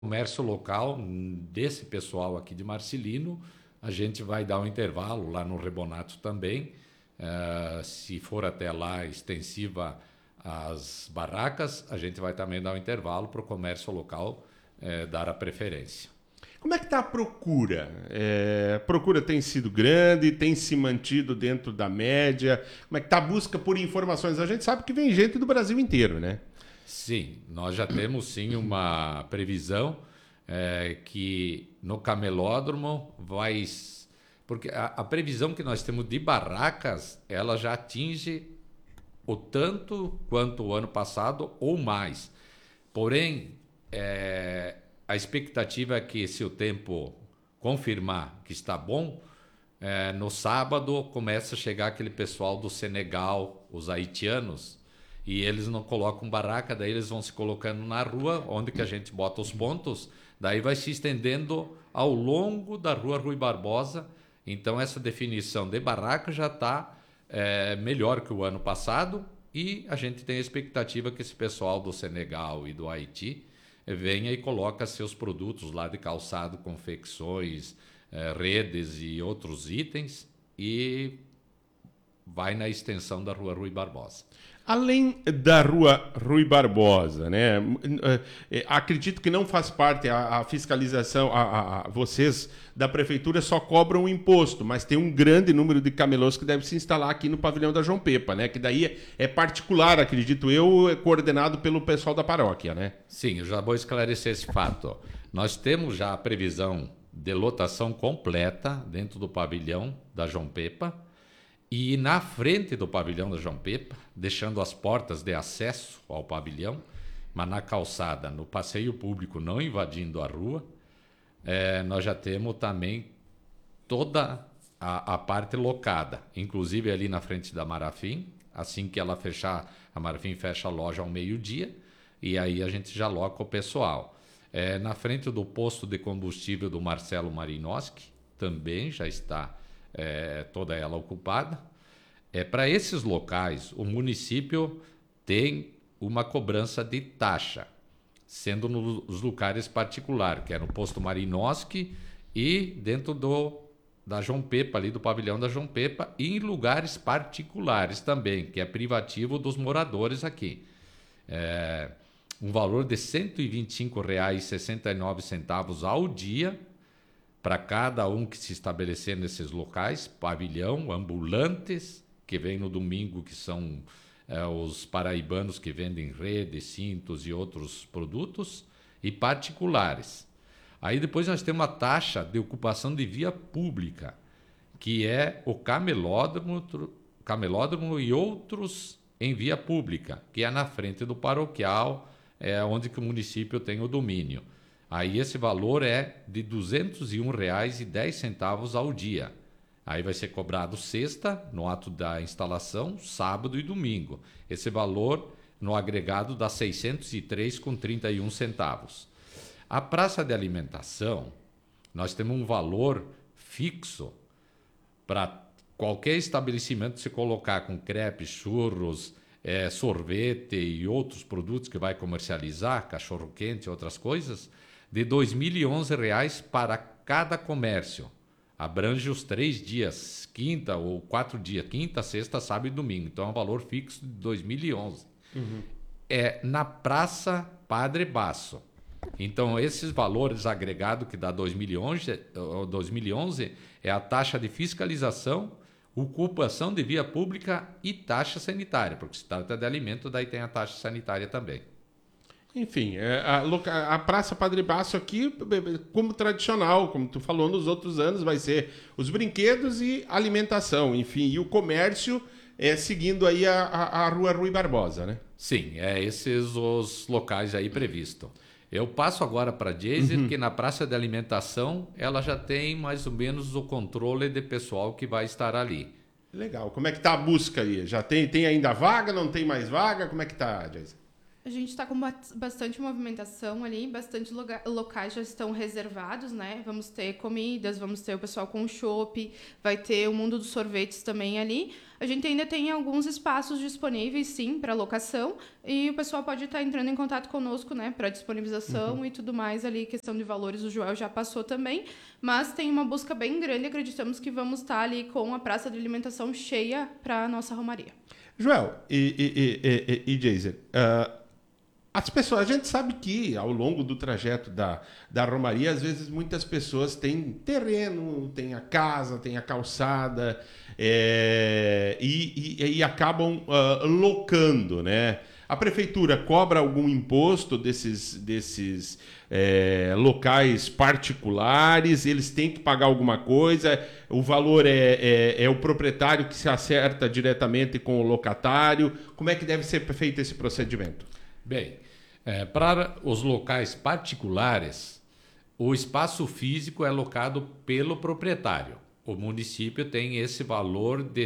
comércio local desse pessoal aqui de Marcelino, a gente vai dar um intervalo lá no Rebonato também. Se for até lá extensiva as barracas, a gente vai também dar um intervalo para o comércio local dar a preferência. Como é que está a procura? A procura tem sido grande, tem se mantido dentro da média? Como é que está a busca por informações? A gente sabe que vem gente do Brasil inteiro, né? Sim, nós já temos sim uma previsão que no camelódromo vai... Porque a previsão que nós temos de barracas, ela já atinge o tanto quanto o ano passado ou mais. Porém, a expectativa é que, se o tempo confirmar que está bom, no sábado começa a chegar aquele pessoal do Senegal, os haitianos, e eles não colocam barraca, daí eles vão se colocando na rua, onde que a gente bota os pontos, daí vai se estendendo ao longo da rua Rui Barbosa. Então essa definição de barraca já está melhor que o ano passado, e a gente tem a expectativa que esse pessoal do Senegal e do Haiti venha e coloca seus produtos lá de calçado, confecções, redes e outros itens, e vai na extensão da rua Rui Barbosa. Além da rua Rui Barbosa, né? Acredito que não faz parte a fiscalização, vocês da prefeitura só cobram o imposto, mas tem um grande número de camelôs que deve se instalar aqui no pavilhão da João Pepa, né? Que daí é particular, acredito eu, coordenado pelo pessoal da paróquia, né? Sim, eu já vou esclarecer esse fato. Nós temos já a previsão de lotação completa dentro do pavilhão da João Pepa. E na frente do pavilhão da João Pepa, deixando as portas de acesso ao pavilhão, mas na calçada, no passeio público, não invadindo a rua, nós já temos também toda a parte locada, inclusive ali na frente da Marafim. Assim que ela fechar, a Marafim fecha a loja ao meio-dia, e aí a gente já loca o pessoal. Na frente do posto de combustível do Marcelo Marinoski, também já está toda ela ocupada. Para esses locais, o município tem uma cobrança de taxa, sendo nos lugares particulares, que é no posto Marinoski e dentro da João Pepa, ali do pavilhão da João Pepa, e em lugares particulares também, que é privativo dos moradores aqui. Um valor de R$ 125,69 ao dia, para cada um que se estabelecer nesses locais, pavilhão, ambulantes, que vem no domingo, que são os paraibanos que vendem redes, cintos e outros produtos, e particulares. Aí depois nós temos uma taxa de ocupação de via pública, que é o camelódromo e outros em via pública, que é na frente do paroquial, onde que o município tem o domínio. Aí esse valor é de R$ 201,10 ao dia. Aí vai ser cobrado sexta, no ato da instalação, sábado e domingo. Esse valor, no agregado, dá R$ 603,31. A praça de alimentação, nós temos um valor fixo para qualquer estabelecimento se colocar com crepe, churros, sorvete e outros produtos que vai comercializar, cachorro-quente e outras coisas, de R$ 2.011 para cada comércio. Abrange os 3 dias, quinta ou 4 dias, quinta, sexta, sábado e domingo. Então é um valor fixo de 2011. Na Praça Padre Basso. Então esses valores agregados que dá 2011 é a taxa de fiscalização, ocupação de via pública e taxa sanitária, porque se trata de alimento, daí tem a taxa sanitária também. Enfim, a Praça Padre Basso aqui, como tradicional, como tu falou nos outros anos, vai ser os brinquedos e alimentação, enfim, e o comércio seguindo aí a rua Rui Barbosa, né? Sim, esses os locais aí previstos. Eu passo agora para a Jaser, que na praça de alimentação ela já tem mais ou menos o controle de pessoal que vai estar ali. Legal. Como é que tá a busca aí? Já tem ainda vaga? Não tem mais vaga? Como é que tá, Jaser? A gente está com bastante movimentação ali, bastante locais já estão reservados, né? Vamos ter comidas, vamos ter o pessoal com chopp, vai ter o mundo dos sorvetes também ali. A gente ainda tem alguns espaços disponíveis, sim, para locação, e o pessoal pode estar entrando em contato conosco, né, para disponibilização e tudo mais ali. Questão de valores, o Joel já passou também, mas tem uma busca bem grande. Acreditamos que vamos estar ali com a praça de alimentação cheia para a nossa romaria. Joel e Jason, as pessoas, a gente sabe que ao longo do trajeto da Romaria, às vezes muitas pessoas têm terreno, têm a casa, têm a calçada, e acabam locando, né? A prefeitura cobra algum imposto desses locais particulares? Eles têm que pagar alguma coisa? O valor é o proprietário que se acerta diretamente com o locatário? Como é que deve ser feito esse procedimento? Bem, para os locais particulares, o espaço físico é locado pelo proprietário. O município tem esse valor de R$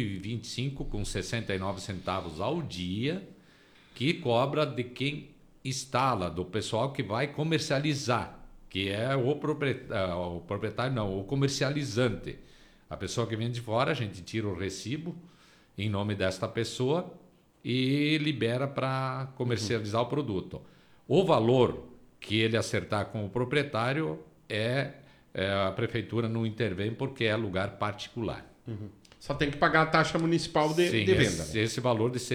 125,69 ao dia, que cobra de quem instala, do pessoal que vai comercializar, que é o proprietário, não, o comercializante. A pessoa que vem de fora, a gente tira o recibo em nome desta pessoa e libera para comercializar o produto. O valor que ele acertar com o proprietário a prefeitura não intervém porque é lugar particular. Só tem que pagar a taxa municipal de venda. Esse valor de R$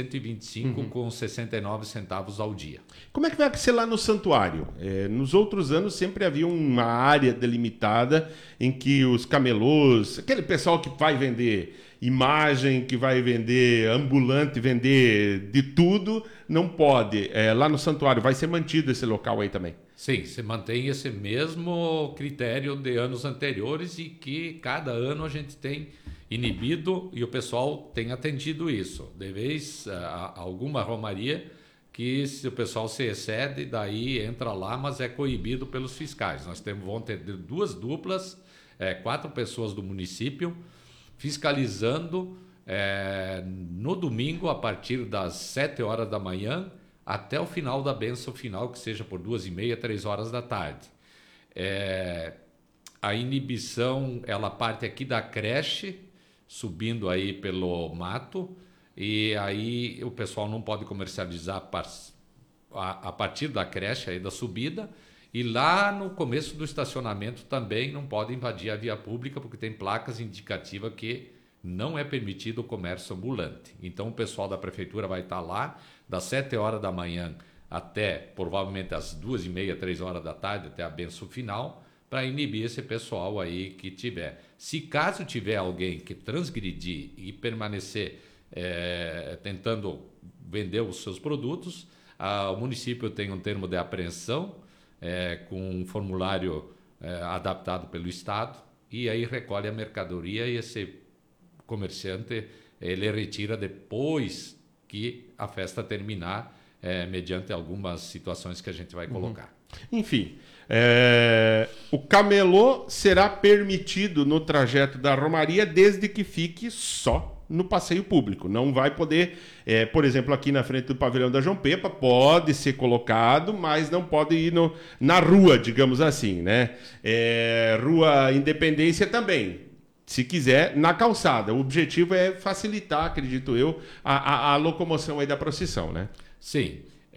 125,69 ao dia. Como é que vai ser lá no santuário? Nos outros anos sempre havia uma área delimitada em que os camelôs, aquele pessoal que vai vender imagem, que vai vender ambulante, vender de tudo, não pode. Lá no santuário vai ser mantido esse local aí também? Sim, se mantém esse mesmo critério de anos anteriores e que cada ano a gente tem inibido e o pessoal tem atendido isso. De vez alguma romaria que se o pessoal se excede, daí entra lá, mas é coibido pelos fiscais. Vão ter 2 duplas, 4 pessoas do município fiscalizando no domingo a partir das 7 horas da manhã até o final da bênção final, que seja por 2h30, 3 horas da tarde. A inibição, ela parte aqui da creche, subindo aí pelo mato, e aí o pessoal não pode comercializar a partir da creche, aí da subida, e lá no começo do estacionamento também não pode invadir a via pública, porque tem placas indicativas que não é permitido o comércio ambulante. Então o pessoal da prefeitura vai estar lá das 7 horas da manhã até provavelmente as 2h30, 3 horas da tarde, até a bênção final, para inibir esse pessoal aí que tiver. Se caso tiver alguém que transgredir e permanecer tentando vender os seus produtos, o município tem um termo de apreensão com um formulário adaptado pelo Estado, e aí recolhe a mercadoria e esse comerciante ele retira depois que a festa terminar, mediante algumas situações que a gente vai colocar. Enfim, o camelô será permitido no trajeto da Romaria desde que fique só no passeio público. Não vai poder, por exemplo, aqui na frente do pavilhão da João Pepa, pode ser colocado, mas não pode ir na rua, digamos assim, né? Rua Independência também, se quiser, na calçada. O objetivo é facilitar, acredito eu, a locomoção aí da procissão, né? Sim,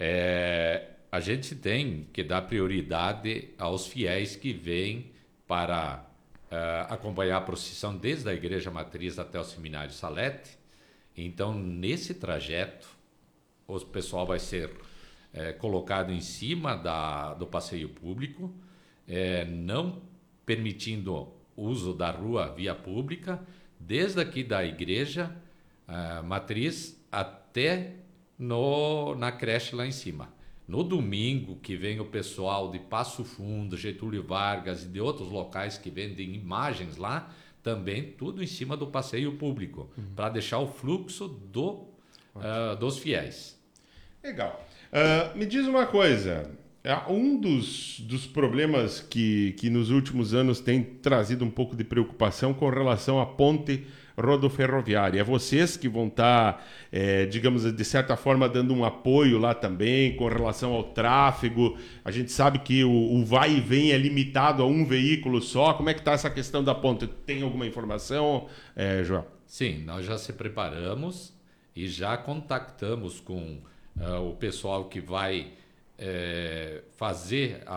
a gente tem que dar prioridade aos fiéis que vêm para acompanhar a procissão desde a Igreja Matriz até o Seminário Salete. Então, nesse trajeto, o pessoal vai ser colocado em cima do passeio público, não permitindo uso da rua via pública, desde aqui da Igreja Matriz até na creche lá em cima. No domingo, que vem o pessoal de Passo Fundo, Getúlio Vargas e de outros locais que vendem imagens lá, também tudo em cima do passeio público, para deixar o fluxo dos fiéis. Legal. Me diz uma coisa, Um dos problemas que nos últimos anos tem trazido um pouco de preocupação com relação à ponte rodoferroviária. É vocês que vão estar, digamos, de certa forma, dando um apoio lá também com relação ao tráfego. A gente sabe que o vai e vem é limitado a um veículo só. Como é que está essa questão da ponte? Tem alguma informação, João? Sim, nós já se preparamos e já contactamos com o pessoal que vai fazer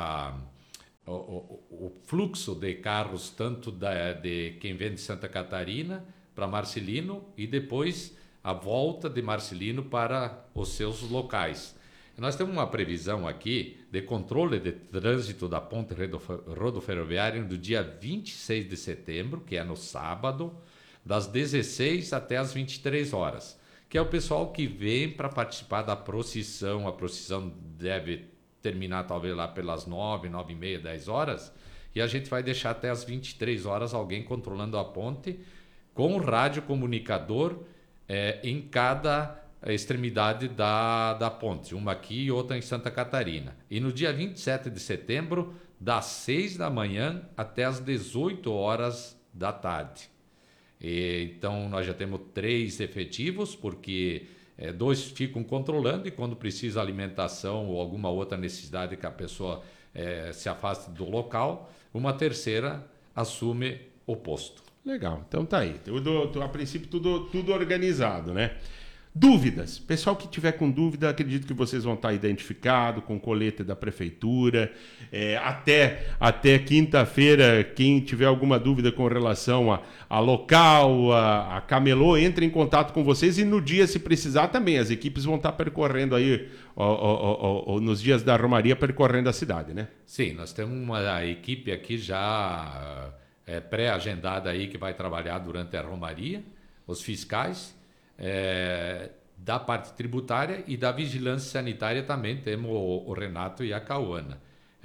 o fluxo de carros, tanto de quem vem de Santa Catarina para Marcelino e depois a volta de Marcelino para os seus locais. Nós temos uma previsão aqui de controle de trânsito da ponte rodoferroviária do dia 26 de setembro, que é no sábado, das 16 até as 23 horas, que é o pessoal que vem para participar da procissão. A procissão deve terminar talvez lá pelas 9, 9h30, 10 horas, e a gente vai deixar até as 23 horas alguém controlando a ponte com o radiocomunicador em cada extremidade da ponte, uma aqui e outra em Santa Catarina. E no dia 27 de setembro, das 6 da manhã até as 18 horas da tarde. Então, nós já temos 3 efetivos, porque 2 ficam controlando e quando precisa alimentação ou alguma outra necessidade que a pessoa se afaste do local, uma terceira assume o posto. Legal, então tá aí. A princípio, tudo organizado, né? Dúvidas. Pessoal que tiver com dúvida, acredito que vocês vão estar identificados com colete da prefeitura. Até quinta-feira, quem tiver alguma dúvida com relação a local, a camelô, entre em contato com vocês e no dia, se precisar, também. As equipes vão estar percorrendo aí, nos dias da Romaria, percorrendo a cidade, né? Sim, nós temos uma equipe aqui já pré-agendada aí que vai trabalhar durante a Romaria, os fiscais. Da parte tributária e da vigilância sanitária também temos o Renato e a Cauana.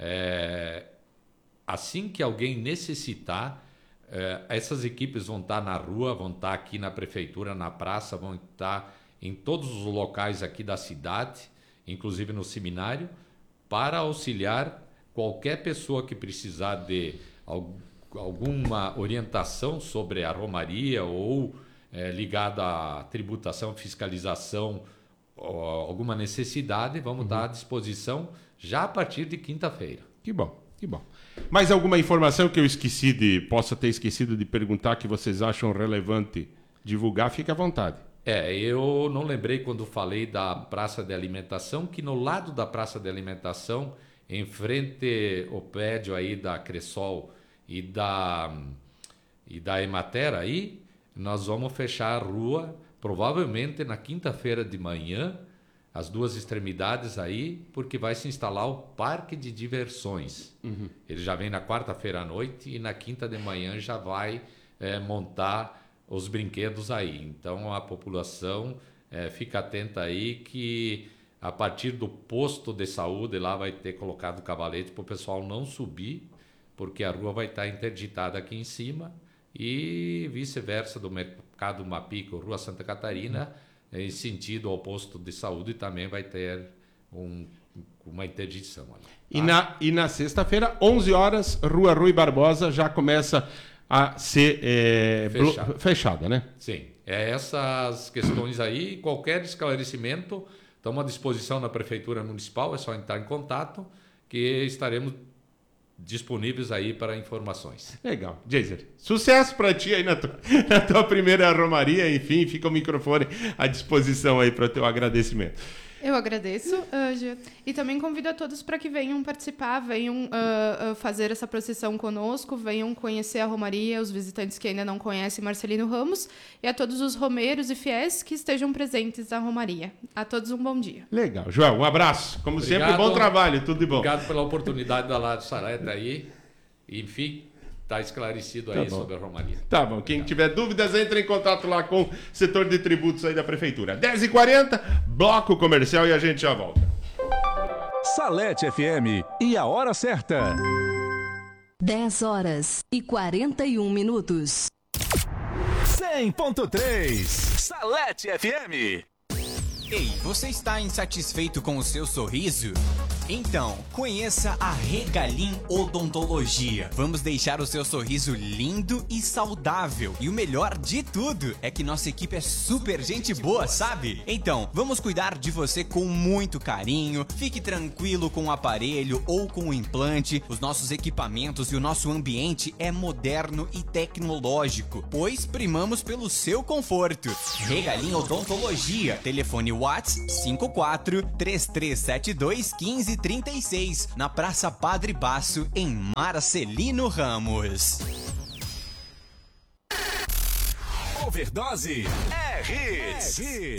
Assim que alguém necessitar, essas equipes vão estar na rua, vão estar aqui na prefeitura, na praça, vão estar em todos os locais aqui da cidade, inclusive no seminário, para auxiliar qualquer pessoa que precisar de alguma orientação sobre a Romaria ou ligado à tributação, fiscalização, alguma necessidade, vamos estar à disposição já a partir de quinta-feira. Que bom, que bom. Mais alguma informação que eu possa ter esquecido de perguntar que vocês acham relevante divulgar? Fique à vontade. Eu não lembrei quando falei da praça de alimentação, que no lado da praça de alimentação, em frente ao prédio aí da Cressol e da Emater aí, nós vamos fechar a rua, provavelmente na quinta-feira de manhã, as 2 extremidades aí, porque vai se instalar o parque de diversões. Uhum. Ele já vem na quarta-feira à noite e na quinta de manhã já vai montar os brinquedos aí. Então a população fica atenta aí que a partir do posto de saúde lá vai ter colocado cavalete para o pessoal não subir, porque a rua vai estar interditada aqui em cima. E vice-versa do Mercado Mapico, Rua Santa Catarina, em sentido ao posto de saúde, também vai ter uma interdição ali. Tá? E na sexta-feira, 11 horas, Rua Rui Barbosa já começa a ser fechada, né? Sim, essas questões aí, qualquer esclarecimento, estamos à disposição na Prefeitura Municipal, é só entrar em contato que estaremos disponíveis aí para informações. Legal. Jaser, sucesso para ti aí na tua primeira Romaria. Enfim, fica o microfone à disposição aí para o teu agradecimento. Eu agradeço, Anja, e também convido a todos para que venham participar, venham fazer essa procissão conosco, venham conhecer a Romaria, os visitantes que ainda não conhecem Marcelino Ramos, e a todos os romeiros e fiéis que estejam presentes na Romaria. A todos um bom dia. Legal. João, um abraço. Como sempre, bom trabalho, tudo de bom. Obrigado pela oportunidade da Rádio Salete aí. Enfim, está esclarecido aí sobre a Romaria. Tá bom. Quem tiver dúvidas, entre em contato lá com o setor de tributos aí da Prefeitura. 10h40, bloco comercial e a gente já volta. Salete FM e a hora certa. 10h41. 100.3 Salete FM. Ei, você está insatisfeito com o seu sorriso? Então, conheça a Regalim Odontologia. Vamos deixar o seu sorriso lindo e saudável. E o melhor de tudo é que nossa equipe é super gente boa, sabe? Então, vamos cuidar de você com muito carinho. Fique tranquilo com o aparelho ou com o implante. Os nossos equipamentos e o nosso ambiente é moderno e tecnológico, pois primamos pelo seu conforto. Regalim Odontologia. Telefone WhatsApp 54-3372-1536, na Praça Padre Basso, em Marcelino Ramos. Overdose é hits.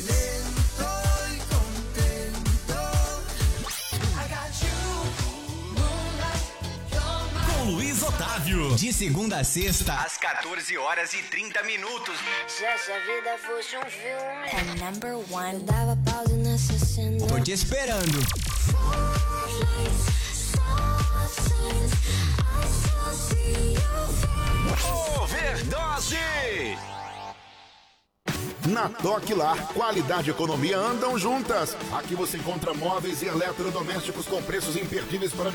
Com Luiz Otávio. De segunda a sexta, às 14h30. Se essa vida fosse um filme, é number one. Eu dava pausa nessa cena. Tô te esperando. Overdose. Na Toque Lar, qualidade e economia andam juntas. Aqui você encontra móveis e eletrodomésticos com preços imperdíveis para